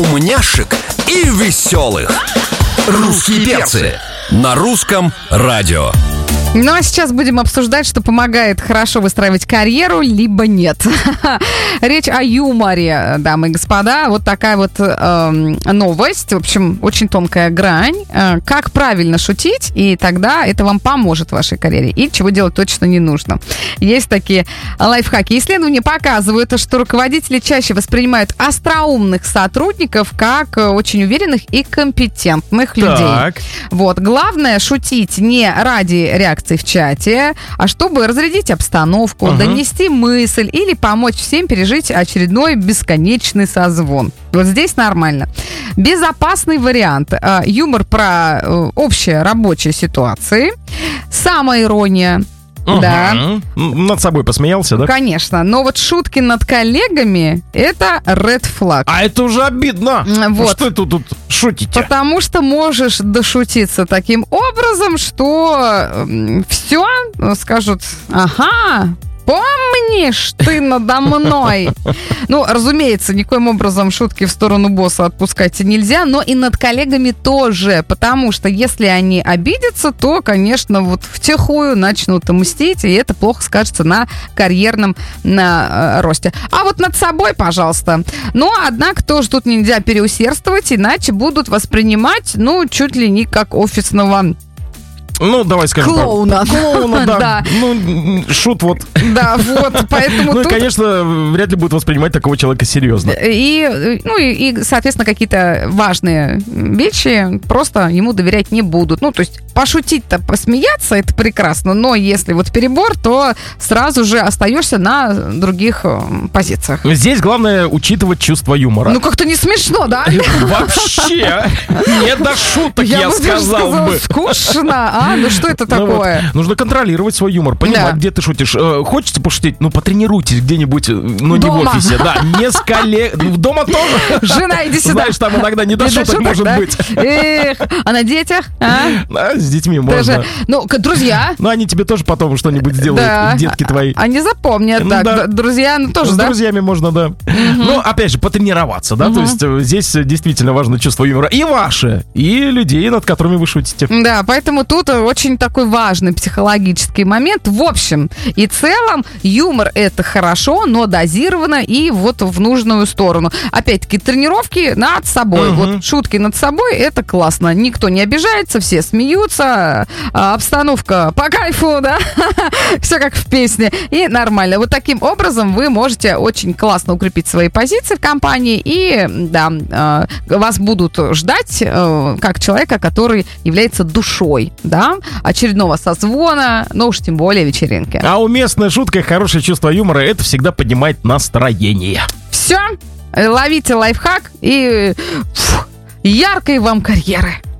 умняшек и веселых. Русские перцы на русском радио. Ну а сейчас будем обсуждать, что помогает хорошо выстраивать карьеру, либо нет. Речь о юморе, дамы и господа. Вот такая вот новость. В общем, очень тонкая грань. Как правильно шутить, и тогда это вам поможет в вашей карьере. И чего делать точно не нужно. Есть такие лайфхаки. Исследования показывают, что руководители чаще воспринимают остроумных сотрудников как очень уверенных и компетентных людей. Вот. Главное шутить не ради реакции в чате, а чтобы разрядить обстановку, донести мысль или помочь всем пережить очередной бесконечный созвон. Вот здесь нормально. Безопасный вариант. Юмор про общие рабочие ситуации. Самоирония. Да. Над собой посмеялся, да? Конечно. Но вот шутки над коллегами — это red flag. А это уже обидно. Вот. Что это тут шутите? Потому что можешь дошутиться таким образом, что все скажут: ага, помнишь ты надо мной? Ну, разумеется, никоим образом шутки в сторону босса отпускать нельзя, но и над коллегами тоже, потому что если они обидятся, то, конечно, вот втихую начнут мстить, и это плохо скажется на карьерном росте. А вот над собой, пожалуйста. Но, однако, тоже тут нельзя переусердствовать, иначе будут воспринимать, ну, чуть ли не как офисного... Ну, давай скажем клоуна. Клоуна, да. Да. Ну, шут вот. Да, вот, поэтому Ну, тут... и, конечно, вряд ли будут воспринимать такого человека серьезно. И, соответственно, какие-то важные вещи просто ему доверять не будут. Ну, то есть пошутить-то, посмеяться — это прекрасно, но если вот перебор, то сразу же остаешься на других позициях. Здесь главное учитывать чувство юмора. Ну, как-то не смешно, да? Вообще, не до шуток, я сказал бы. Скучно, ну что это такое? Вот. Нужно контролировать свой юмор, понимать, где ты шутишь. Хочется пошутить? Ну, потренируйтесь где-нибудь, но не в офисе. Да, не с коллег... Дома тоже. Жена, иди сюда. Знаешь, там иногда не до шуток может быть. Эх, а на детях? С детьми можно. Ну, друзья. Ну, они тебе тоже потом что-нибудь сделают, детки твои. Они запомнят, да. Друзья, ну тоже, да? С друзьями можно, да. Ну, опять же, потренироваться, да, то есть здесь действительно важно чувство юмора и ваше, и людей, над которыми вы шутите. Да, поэтому тут очень такой важный психологический момент. В общем и целом, юмор — это хорошо, но дозированно и вот в нужную сторону. Опять-таки, тренировки над собой. Вот шутки над собой — это классно. Никто не обижается, все смеются, обстановка по кайфу, да? Все как в песне. И нормально. Вот таким образом вы можете очень классно укрепить свои позиции в компании, и, да, вас будут ждать как человека, который является душой, да, очередного созвона, но уж тем более вечеринки. А уместная шутка и хорошее чувство юмора — это всегда поднимает настроение. Все, ловите лайфхак и яркой вам карьеры.